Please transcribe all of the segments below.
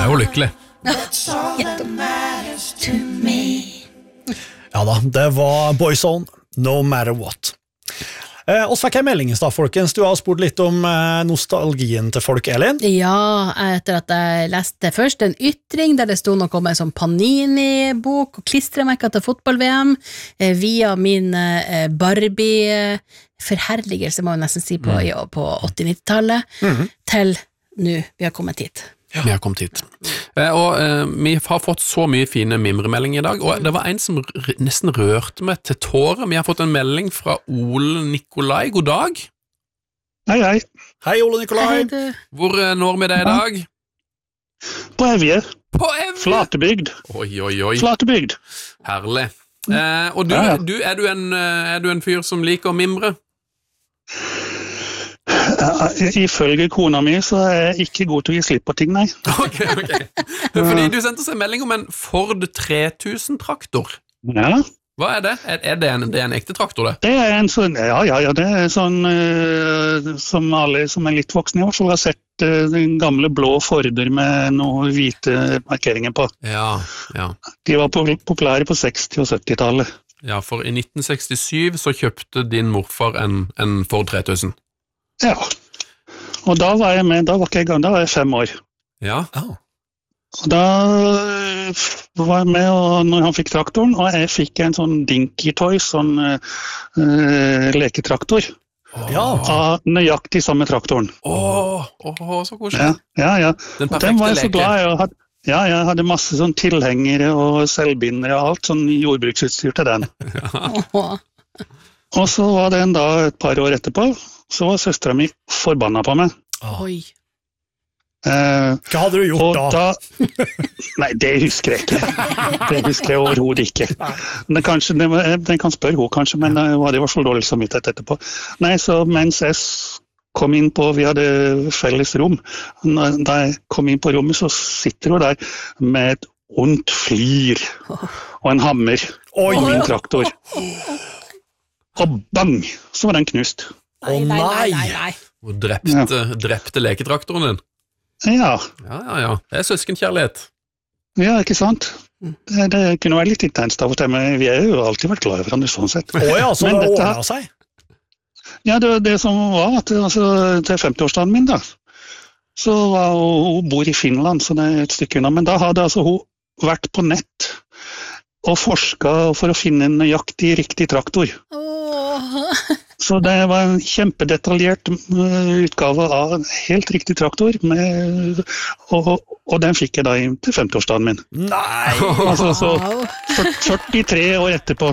jo lykkelig. Ja da, det var Boyzone, No Matter What. Og så fikk jeg meldingen da, folkens. Du har spurt litt om nostalgien til folk, Elin. Ja, etter at jeg leste først en ytring der det stod noe om en sånn Panini-bok og klistremerker til fotball-VM, via min Barbie-forherligelse, må jeg nesten si, på 80-90-tallet, til nå vi har kommet hit. Ja. Vi har kommet hit. Og vi har fått så mye fine mimremeldinger i dag, og det var en som nesten rørte meg til tårer. Vi har fått en melding fra Ole Nikolai. God dag. Hei, hei. Hei, Ole Nikolai. Hei, Hvor når vi det i dag? På Evje. På Evje? Flatebygd. Oi. Flatebygd. Herlig. Og er du en fyr som liker å mimre? Ifølge kona mi så er jeg ikke god til å gi slipp på ting, nei. Ok. Fordi du sendte oss en melding om en Ford 3000-traktor. Ja. Hva er det? Er det en ekte traktor, det? Det er en sånn, ja, det er sånn som alle som er litt voksne i hvert fall har sett den gamle blå Forder med noen hvite markeringer på. Ja. De var populære på 60- og 70-tallet. Ja, for i 1967 så kjøpte din morfar en Ford 3000. Ja, og da var jeg med, da var jeg 5 år. Ja. Og da var jeg med når han fikk traktoren, og jeg fikk en sånn Dinky Toy, sånn leketraktor. Ja. Av nøyaktig samme traktoren. Så koselig. Ja. Den perfekte Den var jeg så leke. glad i. Jeg hadde masse sånn tilhengere og selvbindere og alt, sånn jordbruksutstyr til den. Og så var den da et par år etterpå, så var søsteren min forbanna på meg. Oi. Hva hadde du gjort da? Nei, det husker jeg ikke. Det husker jeg overhodet ikke. Den kan spørre hun kanskje, men det var i hvert fall dårlig samvittighet etterpå. Nei, så mens jeg kom inn på, vi hadde felles rom, da jeg kom inn på rommet, så sitter hun der med et ondt flir og en hammer i min traktor. Og bang, så var den knust. Nei. Og drepte leketraktoren din. Ja. Ja. Det er søskenkjærlighet. Ja, ikke sant? Det kunne være litt intenst av og til, men vi har jo alltid vært glad i hverandre sånn sett. Så det ordnet seg? Ja, det som var at til 50-årsdagen min da, så var hun bor i Finland, så det er et stykke unna, men da hadde hun vært på nett og forsket for å finne en nøyaktig riktig traktor. Så det var en kjempedetaljert utgave av en helt riktig traktor, og den fikk jeg da til 50-årsdagen min. Nei! Altså så 43 år etterpå.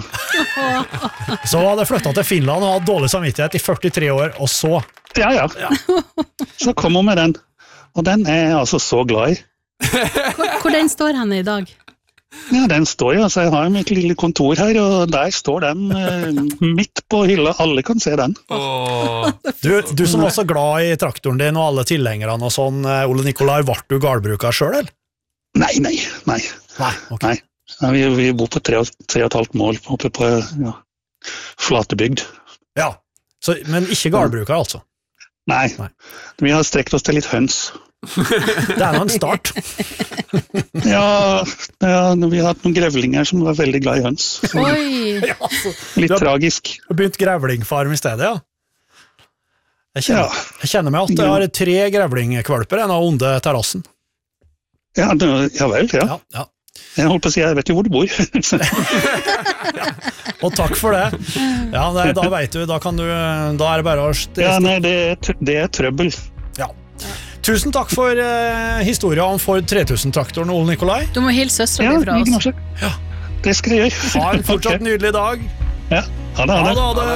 Så hadde jeg flyttet til Finland og hadde dårlig samvittighet i 43 år, og så... Ja. Så kom hun med den, og den er jeg altså så glad i. Hvor den står henne i dag? Ja, den står jo, altså jeg har mitt lille kontor her, og der står den midt på hylla, alle kan se den. Du som var så glad i traktoren din og alle tilhengerne og sånn, Ole Nikolai, ble du gardbruker selv, eller? Nei. Okay. Ja, vi bor på 3,5 mål oppe på Flatebygd. Ja, men ikke gardbruker altså? Nei, vi har strekt oss til litt høns. Det er noe en start. Ja, vi har hatt noen grevlinger som var veldig glad i høns. Oi! Litt tragisk. Du har begynt grevlingfarm i stedet, ja? Jeg kjenner meg at jeg har 3 grevlingkvalper, en av onde terrassen. Ja vel, ja. Jeg holdt på å si, jeg vet jo hvor du bor. Og takk for det. Ja, da vet du, da er det bare å... Ja, nei, det er trøbbel. Ja. Tusen takk for historien om Ford 3000-traktoren, Ole Nikolai. Du må hilse søsteren din fra oss. Ja, det skal jeg gjøre. Ha en fortsatt nydelig dag. Ja, ha det.